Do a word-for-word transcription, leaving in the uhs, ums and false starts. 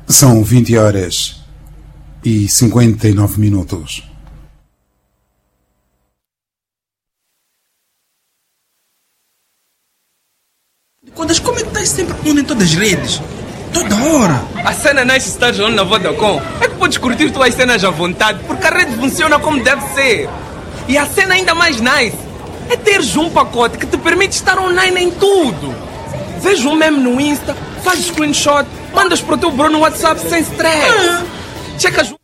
São vinte horas e cinquenta e nove minutos. Contas, como é que estás sempre pondo em todas as redes? Toda hora. A cena nice está jogando na Vodacom. É que podes curtir tuas cenas à vontade, porque a rede funciona como deve ser. E a cena ainda mais nice é teres um pacote que te permite estar online em tudo. Veja um meme no Insta, faz screenshot, mandas para o teu bro no WhatsApp sem stress. Ah. Checas